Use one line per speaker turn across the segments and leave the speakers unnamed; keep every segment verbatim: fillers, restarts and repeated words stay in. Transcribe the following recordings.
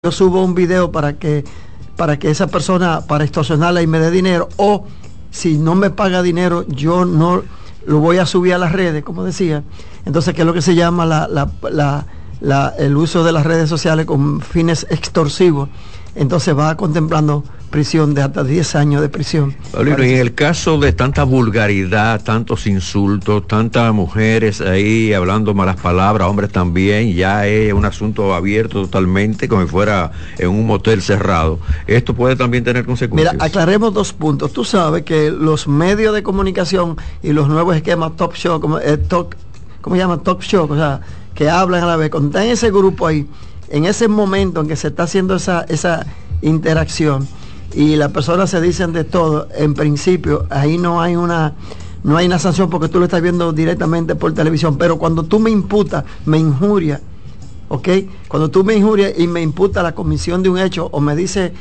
yo subo un video para que para que esa persona, para extorsionarla y me dé dinero, o si no me paga dinero, yo no lo voy a subir a las redes, como decía. Entonces, ¿qué es lo que se llama la, la, la, la, el uso de las redes sociales con fines extorsivos? Entonces va contemplando prisión de hasta diez años de prisión.
Paulino, y en el caso de tanta vulgaridad, tantos insultos, tantas mujeres ahí hablando malas palabras, hombres también, ya es un asunto abierto totalmente, como si fuera en un motel cerrado. ¿Esto puede también tener consecuencias?
Mira, aclaremos dos puntos. Tú sabes que los medios de comunicación y los nuevos esquemas Talk Show, como, eh, talk, ¿cómo se llama? Talk Show, o sea, que hablan a la vez. Cuando está en ese grupo ahí, en ese momento en que se está haciendo esa, esa interacción y las personas se dicen de todo, en principio ahí no hay una no hay una sanción porque tú lo estás viendo directamente por televisión. Pero cuando tú me imputas, me injuria, ¿ok? Cuando tú me injurias y me imputas la comisión de un hecho o me dice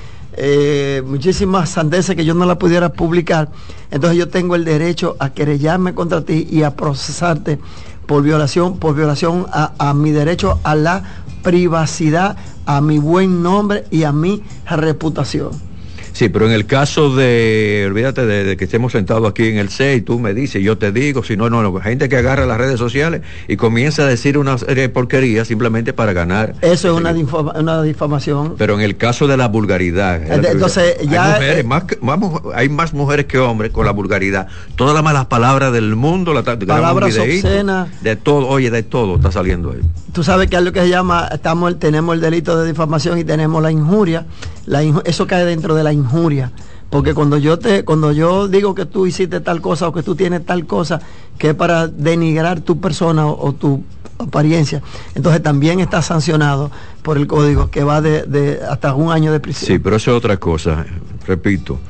eh, muchísimas sandeces que yo no la pudiera publicar, entonces yo tengo el derecho a querellarme contra ti y a procesarte por violación, por violación a, a mi derecho a la privacidad, a mi buen nombre y a mi reputación.
Sí, pero en el caso de, olvídate de, de que estemos sentados aquí en el C y tú me dices, yo te digo, si no, no, no, gente que agarra las redes sociales y comienza a decir una serie de porquerías simplemente para ganar.
Eso es una, difama, una difamación.
Pero en el caso de la vulgaridad,
entonces
hay
ya
mujeres,
eh,
más, más, hay más mujeres que hombres con la vulgaridad. Todas las malas palabras del mundo, la
palabras obscenas,
de todo, oye, de todo está saliendo ahí.
Tú sabes que es lo que se llama, estamos, tenemos el delito de difamación y tenemos la injuria. La inju eso cae dentro de la injuria, porque cuando yo te cuando yo digo que tú hiciste tal cosa o que tú tienes tal cosa que es para denigrar tu persona o, o tu apariencia, entonces también está sancionado por el código, que va de, de hasta un año de prisión.
Sí, pero eso es otra cosa, repito.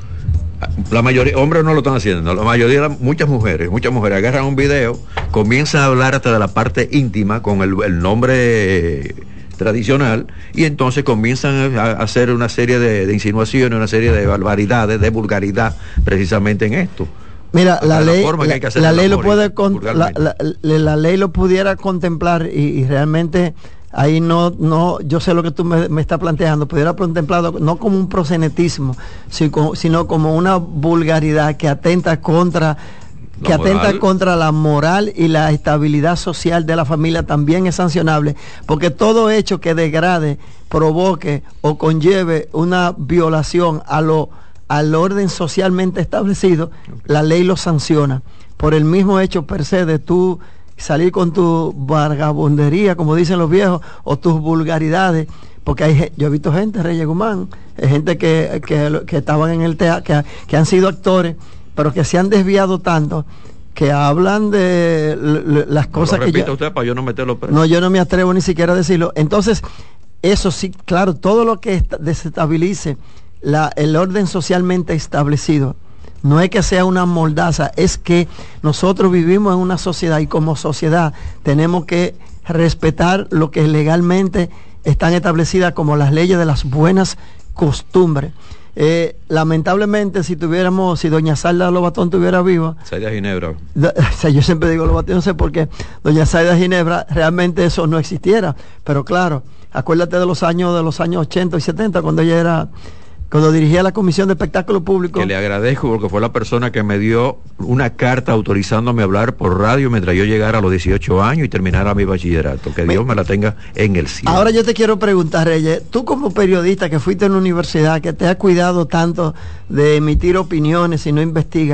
La mayoría, hombres no lo están haciendo, la mayoría, muchas mujeres, muchas mujeres agarran un video, comienzan a hablar hasta de la parte íntima con el, el nombre eh, tradicional, y entonces comienzan a hacer una serie de, de insinuaciones, una serie de barbaridades, de vulgaridad, precisamente en esto.
Mira, la, la ley, la, la ley lo puede, con, la, la, la, la ley lo pudiera contemplar y, y realmente ahí no, no, yo sé lo que tú me, me estás planteando, pudiera contemplado no como un proxenetismo, sino, sino como una vulgaridad que atenta contra que atenta contra la moral y la estabilidad social de la familia. También es sancionable, porque todo hecho que degrade, provoque o conlleve una violación a lo, al orden socialmente establecido, okay, la ley lo sanciona. Por el mismo hecho per se de tú salir con tu vagabundería, como dicen los viejos, o tus vulgaridades, porque hay, yo he visto gente, Reyes Guzmán, gente que, que, que estaban en el teatro, que, que han sido actores, pero que se han desviado tanto que hablan de l las cosas
no
que yo,
usted para yo no meterlo preso.
No, yo no me atrevo ni siquiera a decirlo. Entonces, eso sí, claro, todo lo que desestabilice la, el orden socialmente establecido, no es que sea una moldaza, es que nosotros vivimos en una sociedad y como sociedad tenemos que respetar lo que legalmente están establecidas como las leyes de las buenas costumbres. Eh, lamentablemente, si tuviéramos, si doña Zaida Lobatón estuviera viva,
Zaida Ginebra,
o sea, yo siempre digo Lobatón, no sé por qué, doña Zaida Ginebra, realmente eso no existiera. Pero claro, acuérdate de los años de los años ochenta y setenta, cuando ella era, cuando dirigía la Comisión de Espectáculo Público.
Que le agradezco porque fue la persona que me dio una carta autorizándome a hablar por radio mientras yo llegara a los dieciocho años y terminara mi bachillerato. Que me, Dios me la tenga en el cielo.
Ahora yo te quiero preguntar, Reyes, tú como periodista que fuiste en la universidad, que te has cuidado tanto de emitir opiniones y no investigas,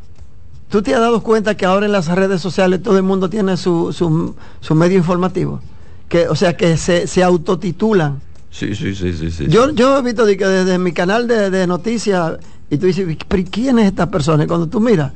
¿tú te has dado cuenta que ahora en las redes sociales todo el mundo tiene su, su, su medio informativo? Que, o sea, que se, se autotitulan.
Sí, sí, sí, sí, sí.
Yo, yo he visto de que desde mi canal de, de noticias, y tú dices, ¿pero quién es esta persona? Y cuando tú miras,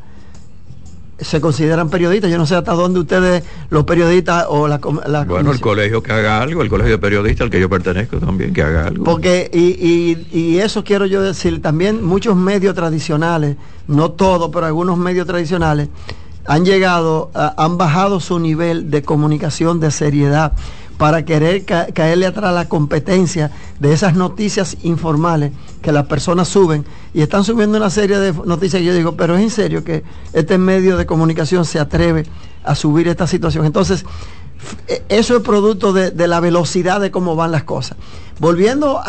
se consideran periodistas. Yo no sé hasta dónde ustedes, los periodistas o la, la
bueno, el colegio que haga algo, el colegio de periodistas al que yo pertenezco también, que haga algo.
Porque, y, y, y eso quiero yo decir, también muchos medios tradicionales, no todos, pero algunos medios tradicionales, han llegado, a, han bajado su nivel de comunicación, de seriedad, para querer ca caerle atrás a la competencia de esas noticias informales que las personas suben, y están subiendo una serie de noticias que yo digo, pero es en serio que este medio de comunicación se atreve a subir esta situación. Entonces, eso es producto de, de la velocidad de cómo van las cosas. Volviendo a